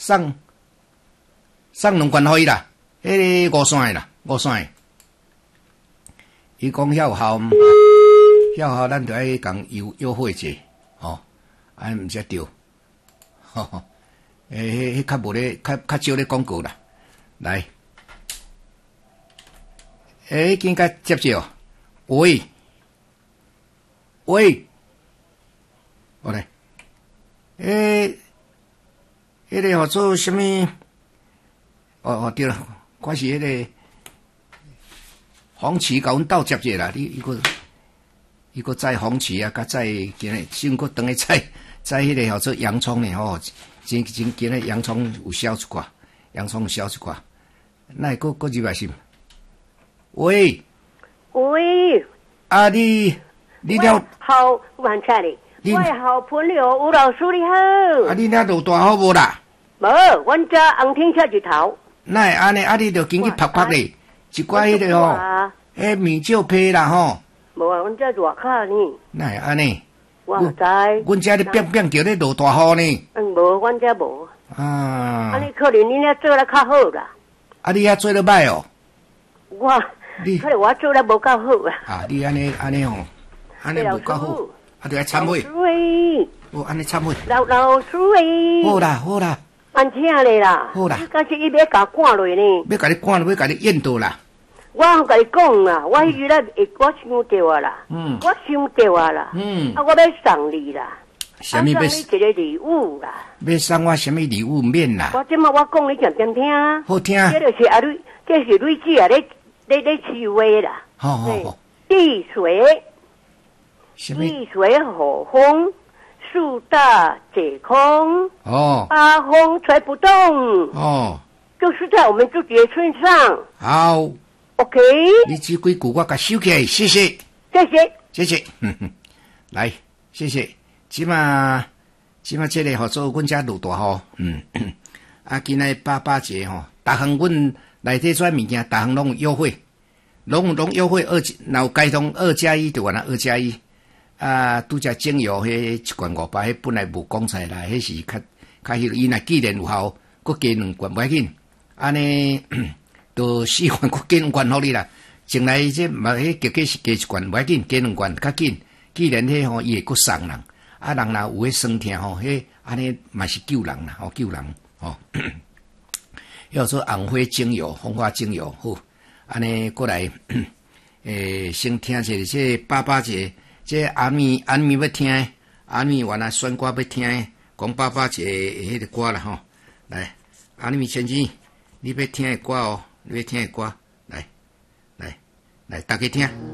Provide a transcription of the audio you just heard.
送2罐互伊啦，迄个5线的啦，5线的。伊讲遐有效，咱就爱共优惠者，吼，安毋则对，吼吼，迄较无咧，较少咧广告啦。来，今甲接着，喂，好嘞，迄个号做什么？对了，看是迄个红旗甲阮斗接者啦，伊个载红旗啊，甲载今日先个等下载迄个号做洋葱呢吼，今日洋葱有销一寡，那会个入来是？喂，啊你了？ 好，晚餐哩。我好朋友吴老师你好。 啊，你了落大雨无啦？ 无，阮家红天下日头。 那会安尼？啊，你着紧去拍拍咧，一寡迄个吼，迄面罩皮啦吼。 无啊，阮家热卡呢。 那会安尼？ 我知。 阮遮咧变叫咧落大雨呢。 无，阮遮无。 啊。 安尼可能你遐做得较好啦。 啊，你遐做得歹哦。 可能我做得无够好啊。 啊，你安尼吼，安尼无够好，啊，着爱忏悔。哦，安尼忏悔。 老师诶。 好啦。 安请咧啦。 好啦。 但是伊要甲赶落呢。 要甲你赶落，要甲你引导啦。 我甲你讲啦，我迄日咧，我想着啊啦。我想着啊啦。啊，我要送你啦。 什么要？ 送你一个礼物啦。 要送我什么礼物？免啦。 我即马我讲你讲听啊。 好听。 这就是这是蕊子啊，咧饲话啦。 好。 地水。地水火风。树大解空，八风吹不动，就是在我们自己的村上。 好 ，OK。 你这几句我甲收起来，谢谢。来，谢谢。即马这个合作，阮遮落大雨，啊，今仔爸节吼，逐项阮内底遮物件，逐项拢有优惠，拢优惠若有开通2+1就完啦，2+1。啊，拄则精油迄1罐500，迄本来无讲出来，迄是较迄个，伊若既然有效，佮加2罐袂要紧，安尼都4罐佮加2罐互你啦。前来这嘛，迄加是加1罐袂要紧，加2罐较紧。既然迄吼伊会佮送人，啊人若有迄酸痛吼，迄安尼嘛是救人啦，救人吼。要做红花精油、红花精油好，安尼过来先听一下这爸节。这安咪要听，安咪原来选歌要听，讲爸节迄个歌啦吼。来，安咪先生，你要听的歌哦，来，大家听。